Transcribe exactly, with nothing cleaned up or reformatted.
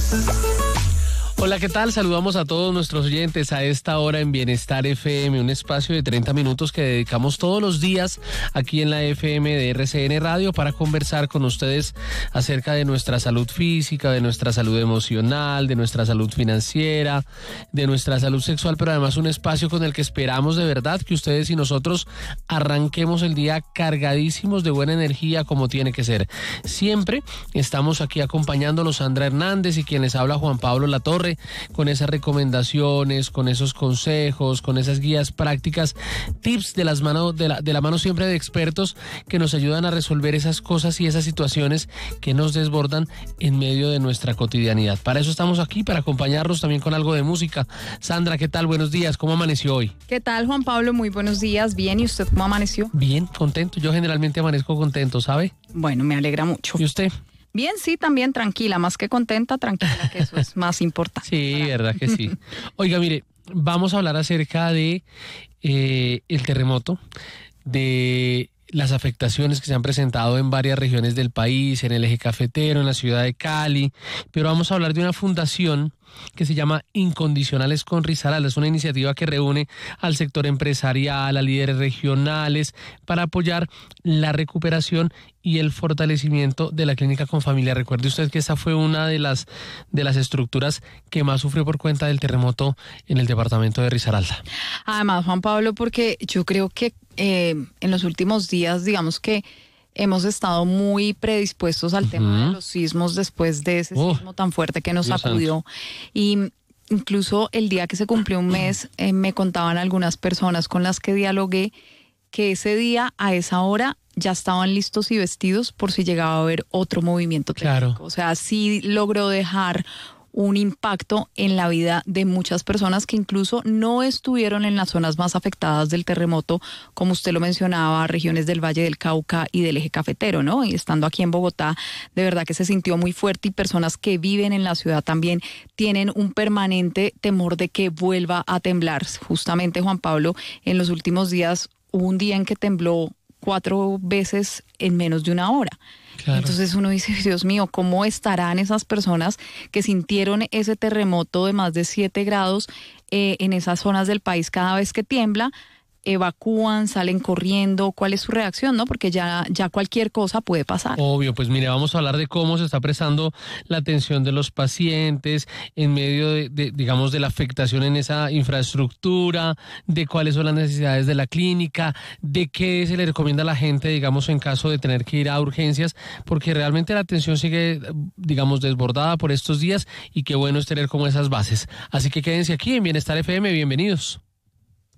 Hola, ¿qué tal? Saludamos a todos nuestros oyentes a esta hora en Bienestar F M, un espacio de treinta minutos que dedicamos todos los días aquí en la F M de R C N Radio para conversar con ustedes acerca de nuestra salud física, de nuestra salud emocional, de nuestra salud financiera, de nuestra salud sexual, pero además un espacio con el que esperamos de verdad que ustedes y nosotros arranquemos el día cargadísimos de buena energía como tiene que ser. Siempre estamos aquí acompañándolos Sandra Hernández y quien les habla Juan Pablo Latorre, con esas recomendaciones, con esos consejos, con esas guías prácticas, tips de las manos de la, de la mano siempre de expertos que nos ayudan a resolver esas cosas y esas situaciones que nos desbordan en medio de nuestra cotidianidad. Para eso estamos aquí, para acompañarlos también con algo de música. Sandra, ¿qué tal? Buenos días, ¿cómo amaneció hoy? ¿Qué tal, Juan Pablo? Muy buenos días. Bien, ¿y usted cómo amaneció? Bien, contento. Yo generalmente amanezco contento, ¿sabe? Bueno, me alegra mucho. ¿Y usted? Bien, sí, también tranquila, más que contenta, tranquila, que eso es más importante. Sí, verdad que sí. Oiga, mire, vamos a hablar acerca de eh, el terremoto, de las afectaciones que se han presentado en varias regiones del país, en el eje cafetero, en la ciudad de Cali, pero vamos a hablar de una fundación que se llama Incondicionales con Risaralda. Es una iniciativa que reúne al sector empresarial, a líderes regionales, para apoyar la recuperación y el fortalecimiento de la clínica Confamilia. Recuerde usted que esa fue una de las, de las estructuras que más sufrió por cuenta del terremoto en el departamento de Risaralda. Además, Juan Pablo, porque yo creo que eh, en los últimos días, digamos que hemos estado muy predispuestos al uh-huh. tema de los sismos después de ese uh, sismo tan fuerte que nos Dios sacudió. Santo. Y incluso el día que se cumplió un mes, eh, me contaban algunas personas con las que dialogué que ese día, a esa hora, ya estaban listos y vestidos por si llegaba a haber otro movimiento técnico. Claro. O sea, sí logró dejar un impacto en la vida de muchas personas que incluso no estuvieron en las zonas más afectadas del terremoto, como usted lo mencionaba, regiones del Valle del Cauca y del eje cafetero, ¿no? Y estando aquí en Bogotá, de verdad que se sintió muy fuerte y personas que viven en la ciudad también tienen un permanente temor de que vuelva a temblar. Justamente, Juan Pablo, en los últimos días hubo un día en que tembló cuatro veces en menos de una hora. Claro. Entonces uno dice, Dios mío, ¿cómo estarán esas personas que sintieron ese terremoto de más de siete grados eh, en esas zonas del país cada vez que tiembla? Evacúan, salen corriendo, ¿cuál es su reacción, no? Porque ya, ya cualquier cosa puede pasar. Obvio, pues mire, vamos a hablar de cómo se está prestando la atención de los pacientes en medio de, de, digamos, de la afectación en esa infraestructura, de cuáles son las necesidades de la clínica, de qué se le recomienda a la gente, digamos, en caso de tener que ir a urgencias, porque realmente la atención sigue, digamos, desbordada por estos días y qué bueno es tener como esas bases. Así que quédense aquí en Bienestar F M, bienvenidos.